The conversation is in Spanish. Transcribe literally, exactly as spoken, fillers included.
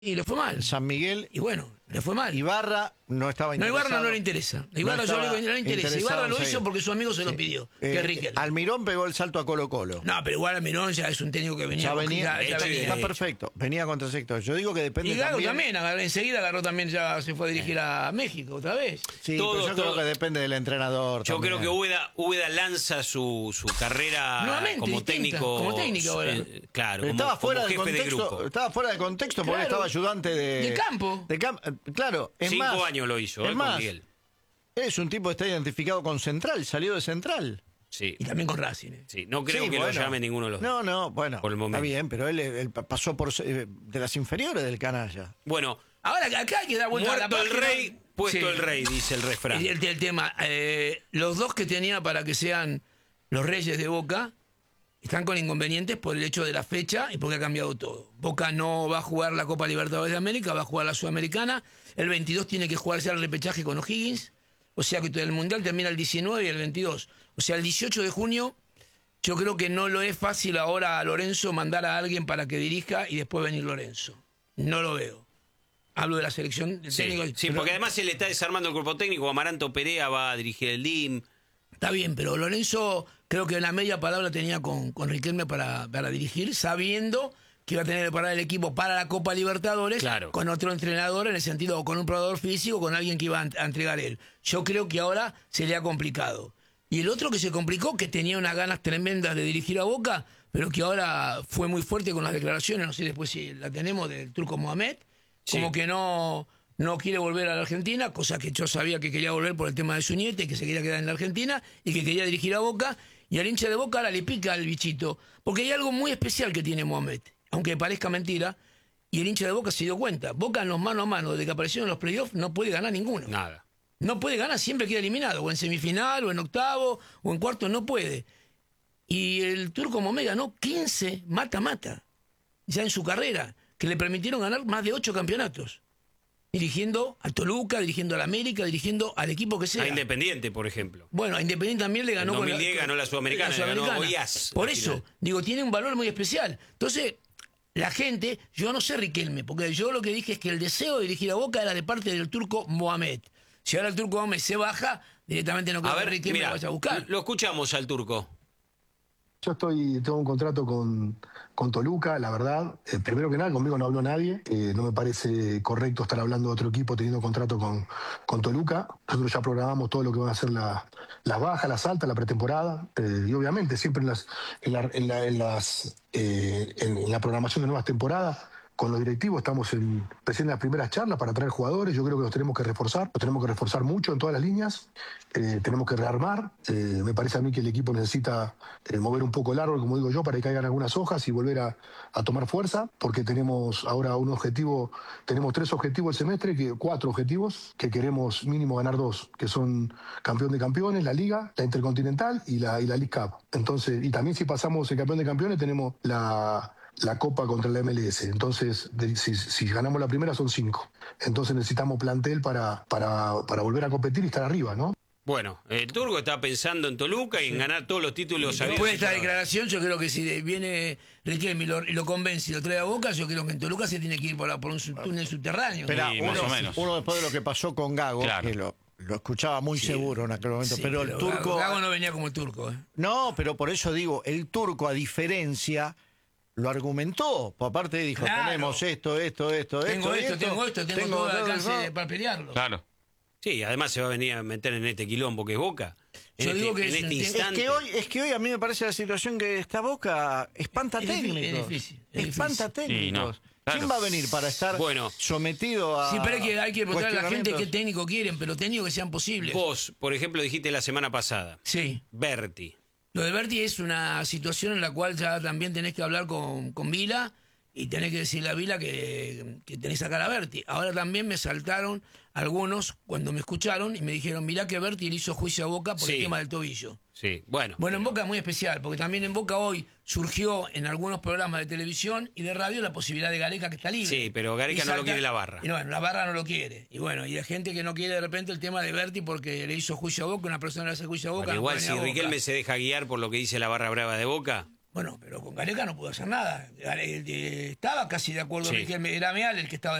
Y le fue mal. San Miguel. Y bueno, le fue mal. Ibarra no estaba No, interesado. Ibarra no le interesa. Ibarra No yo le estaba digo, no le interesa. Ibarra lo interesado en hizo seguir. porque su amigo se lo Sí. pidió. Eh, que Riquelme. Almirón pegó el salto a Colo Colo. No, pero igual Almirón ya es un técnico que venía. Ya venía, ya- ya hecho, venía está hecho. perfecto. Venía contra el sector. Yo digo que depende Y Gago también. también, agarró- enseguida agarró también, ya se fue a dirigir a México otra vez. Sí, Todo, pero yo todo. creo que depende del entrenador. Yo también. creo que Úbeda, Úbeda lanza su, su carrera Nuevamente, como distinta, técnico. como técnico ahora. eh, claro, Pero como, estaba fuera como de jefe de contexto. grupo. Estaba fuera de contexto porque Claro. estaba ayudante de. De campo. De campo. eh, Claro, es Cinco más. años lo hizo, es eh, con más, Miguel. es un tipo que está identificado con Central, salió de Central. Sí, Y también con Racing. eh. sí. No creo Sí, que bueno. lo llame ninguno de los dos. No, no, bueno, Por el momento. está bien, pero él, él pasó por eh, de las inferiores del canalla. Bueno, Ahora acá hay que dar vuelta a la muerto el página. rey, puesto Sí. el rey, dice el refrán. El, el- el tema, eh, los dos que tenía para que sean los reyes de Boca están con inconvenientes por el hecho de la fecha y porque ha cambiado todo. Boca no va a jugar la Copa Libertadores de América, va a jugar la Sudamericana. El veintidós tiene que jugarse al repechaje con O'Higgins. O sea que el Mundial termina el diecinueve y el veintidós. O sea, el dieciocho de junio yo creo que no lo es fácil ahora a Lorenzo mandar a alguien para que dirija y después venir Lorenzo. No lo veo. Hablo de la selección del Sí, técnico. sí, Pero- porque además se le está desarmando el cuerpo técnico. Amaranto Perea va a dirigir el D I M. Está bien, pero Lorenzo creo que la media palabra tenía con, con Riquelme para, para dirigir, sabiendo que iba a tener que parar el equipo para la Copa Libertadores Claro. con otro entrenador, en el sentido, o con un probador físico, con alguien que iba a, a entregar él. Yo creo que ahora se le ha complicado. Y el otro que se complicó, que tenía unas ganas tremendas de dirigir a Boca, pero que ahora fue muy fuerte con las declaraciones, no sé después si la tenemos, del turco Mohamed, Sí. como que no... no quiere volver a la Argentina, cosa que yo sabía que quería volver por el tema de su nieta y que se quería quedar en la Argentina y que quería dirigir a Boca, y al hincha de Boca ahora le pica al bichito, porque hay algo muy especial que tiene Mohamed, aunque parezca mentira, y el hincha de Boca se dio cuenta. Boca en los mano a mano, desde que apareció en los playoffs, no puede ganar ninguno. Nada. No puede ganar, siempre queda eliminado, o en semifinal, o en octavo, o en cuarto, no puede. Y el turco Mohamed ganó quince mata-mata, ya en su carrera, que le permitieron ganar más de ocho campeonatos. Dirigiendo al Toluca, dirigiendo al América, dirigiendo al equipo que sea. A Independiente, por ejemplo. Bueno, a Independiente también le ganó. En con dos mil diez ganó la Sudamericana, la le ganó Sudamericana. Goiás, Por al eso, final. digo, tiene un valor muy especial. Entonces, la gente, yo no sé Riquelme, porque yo lo que dije es que el deseo de dirigir a Boca era de parte del turco Mohamed. Si ahora el turco Mohamed se baja, directamente no creo A que ver, Riquelme mira, lo vaya a buscar. lo escuchamos al turco. Yo estoy, tengo un contrato con, con Toluca, la verdad. Eh, primero que nada, conmigo no habló nadie. Eh, no me parece correcto estar hablando de otro equipo teniendo contrato con, con Toluca. Nosotros ya programamos todo lo que van a ser la- las bajas, las altas, la pretemporada. Eh, y obviamente siempre en, las, en, la, en, la, en las, eh, en- en la programación de nuevas temporadas, con los directivos estamos en, recién en las primeras charlas para traer jugadores. Yo creo que los tenemos que reforzar, los tenemos que reforzar mucho en todas las líneas. Eh, tenemos que rearmar. Eh, me parece a mí que el equipo necesita eh, mover un poco el árbol, como digo yo, para que caigan algunas hojas y volver a, a tomar fuerza, porque tenemos ahora un objetivo, tenemos tres objetivos el semestre, que, cuatro objetivos, que queremos mínimo ganar dos, que son campeón de campeones, la Liga, la Intercontinental y la, y la League Cup. Entonces, y también si pasamos el campeón de campeones tenemos la... la Copa contra la M L S. Entonces, de- si, si ganamos la primera son cinco. Entonces necesitamos plantel para, para, para volver a competir y estar arriba, ¿no? Bueno, el turco está pensando en Toluca y en ganar todos los títulos Después de habidos y esta por haber. declaración, yo creo que si viene Riquelme y lo, y lo convence y lo trae a Boca, yo creo que en Toluca se tiene que ir por, la- por un sub- túnel subterráneo. Esperá, Sí, uno, más o menos. uno después de lo que pasó con Gago, Claro. que lo, lo escuchaba muy seguro en aquel momento, Sí, pero, el turco... Gago no venía como el turco. ¿eh? No, pero por eso digo, el turco, a diferencia, lo argumentó. Por aparte dijo, Claro. tenemos esto, esto, esto, Tengo esto, esto, tengo esto, tengo, todo el todo, alcance ¿no? para pelearlo. Claro. Sí, además se va a venir a meter en este quilombo que es Boca. En Yo este, digo que en es este un- es Es instante. que, hoy, es que hoy a mí me parece la situación que está Boca espanta Es difícil, técnicos. es difícil, es espanta difícil. técnicos. Sí, no, claro. ¿Quién va a venir para estar Bueno. sometido a Sí, pero hay que, hay que preguntarle a la gente qué cuestionamientos? técnico quieren, pero técnicos que sean posibles. Vos, por ejemplo, dijiste la semana pasada, Sí. Berti. Lo de Berti es una situación en la cual ya también tenés que hablar con, con Vila y tenés que decirle a Vila que, que tenés que sacar a Berti. Ahora también me saltaron algunos cuando me escucharon y me dijeron, mirá que Berti le hizo juicio a Boca por Sí. el tema del tobillo. Sí, bueno. Bueno, en Boca es muy especial, porque también en Boca hoy surgió en algunos programas de televisión y de radio la posibilidad de Gareca que está libre. Sí, pero Gareca Y no lo quiere la barra. Y bueno, la barra no lo quiere. Y bueno, y hay gente que no quiere de repente el tema de Berti porque le hizo juicio a Boca, una persona le hace juicio a Boca. Bueno, no igual puede si venir a Boca. Riquelme se deja guiar por lo que dice la barra brava de Boca, Bueno, pero con Gareca no pudo hacer nada. Gare- eh, Estaba casi de acuerdo, Sí. Riquelme, era Meal el que estaba